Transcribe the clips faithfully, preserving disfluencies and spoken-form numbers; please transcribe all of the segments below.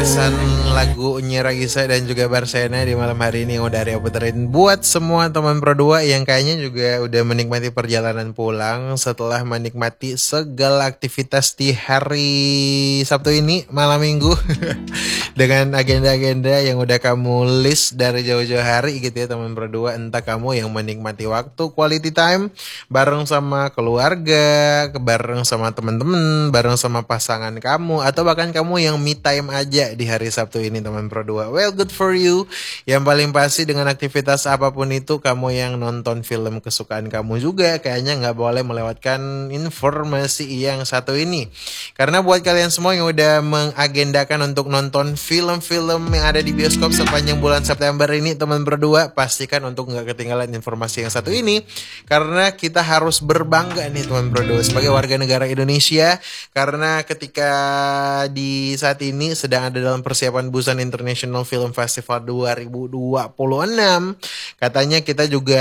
bahasan lagunya Ragisa dan juga Barsena di malam hari ini yang udah Arya puterin buat semua teman Pro dua yang kayaknya juga udah menikmati perjalanan pulang setelah menikmati segala aktivitas di hari Sabtu ini malam minggu dengan agenda-agenda yang udah kamu list dari jauh-jauh hari gitu ya teman Pro dua. Entah kamu yang menikmati waktu quality time bareng sama keluarga, bareng sama teman-teman, bareng sama pasangan kamu, atau bahkan kamu yang me time aja di hari Sabtu ini teman Pro dua. Well, good for you. Yang paling pasti dengan aktivitas apapun itu, kamu yang nonton film kesukaan kamu juga kayaknya nggak boleh melewatkan informasi yang satu ini. Karena buat kalian semua yang udah mengagendakan untuk nonton film-film yang ada di bioskop sepanjang bulan September ini teman Pro dua, pastikan untuk nggak ketinggalan informasi yang satu ini. Karena kita harus berbangga nih teman Pro dua sebagai warga negara Indonesia. Karena ketika di saat ini sedang ada dalam persiapan Busan International Film Festival dua ribu dua puluh enam. Katanya kita juga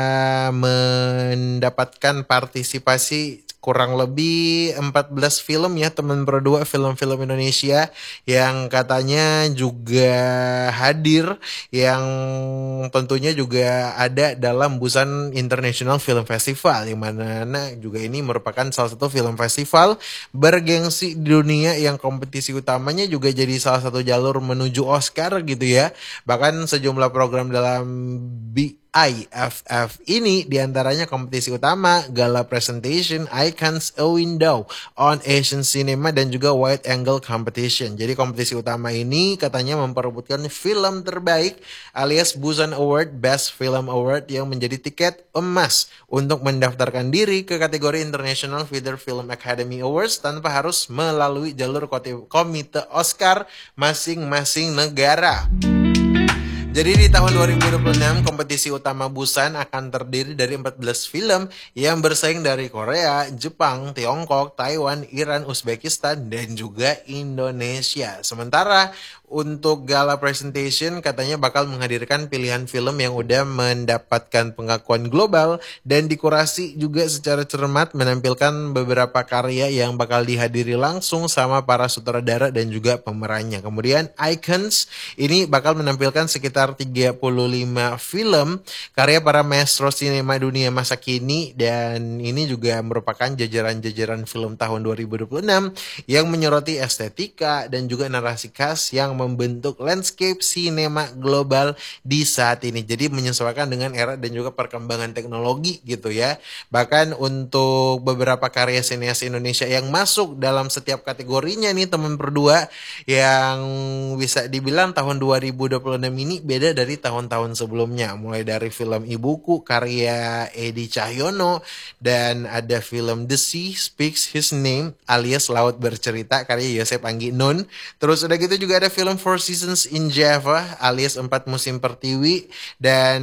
mendapatkan partisipasi kurang lebih empat belas film ya teman Pro dua, film-film Indonesia yang katanya juga hadir, yang tentunya juga ada dalam Busan International Film Festival, yang mana juga ini merupakan salah satu film festival bergengsi di dunia yang kompetisi utamanya juga jadi salah satu jalur menuju Oscar gitu ya. Bahkan sejumlah program dalam B I F F ini diantaranya kompetisi utama, Gala Presentation, Icons A Window on Asian Cinema, dan juga Wide Angle Competition. Jadi kompetisi utama ini katanya memperebutkan film terbaik alias Busan Award Best Film Award yang menjadi tiket emas untuk mendaftarkan diri ke kategori International Feature Film Academy Awards tanpa harus melalui jalur komite Oscar masing-masing negara. Jadi di tahun dua ribu dua puluh enam kompetisi utama Busan akan terdiri dari empat belas film yang bersaing dari Korea, Jepang, Tiongkok, Taiwan, Iran, Uzbekistan, dan juga Indonesia. Sementara untuk Gala Presentation katanya bakal menghadirkan pilihan film yang udah mendapatkan pengakuan global dan dikurasi juga secara cermat, menampilkan beberapa karya yang bakal dihadiri langsung sama para sutradara dan juga pemerannya. Kemudian Icons ini bakal menampilkan sekitar tiga puluh lima film karya para maestro sinema dunia masa kini, dan ini juga merupakan jajaran-jajaran film tahun dua ribu dua puluh enam yang menyoroti estetika dan juga narasi khas yang membentuk landscape sinema global di saat ini. Jadi menyesuaikan dengan era dan juga perkembangan teknologi gitu ya. Bahkan untuk beberapa karya sineas Indonesia yang masuk dalam setiap kategorinya nih teman Pro dua, yang bisa dibilang tahun dua ribu dua puluh enam ini beda dari tahun-tahun sebelumnya. Mulai dari film Ibuku karya Edi Cahyono, dan ada film The Sea Speaks His Name alias Laut Bercerita karya Yosep Angginun. Terus udah gitu juga ada film Four Seasons in Java alias Empat Musim Pertiwi, dan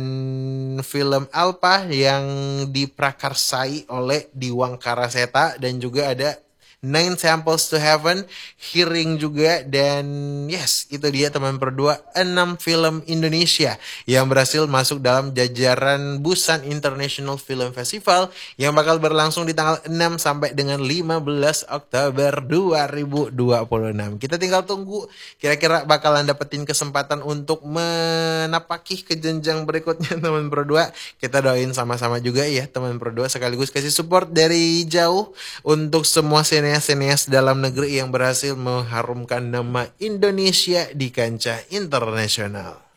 film Alpa yang diprakarsai oleh Diwang Karaseta, dan juga ada Nine Samples to Heaven, Hearing juga, dan yes, itu dia teman Pro dua, enam film Indonesia yang berhasil masuk dalam jajaran Busan International Film Festival yang bakal berlangsung di tanggal enam sampai dengan lima belas Oktober dua ribu dua puluh enam. Kita tinggal tunggu kira-kira bakalan dapetin kesempatan untuk menapaki ke jenjang berikutnya teman Pro dua. Kita doain sama-sama juga ya teman Pro dua, sekaligus kasih support dari jauh untuk semua sineas-sineas dalam negeri yang berhasil mengharumkan nama Indonesia di kancah internasional.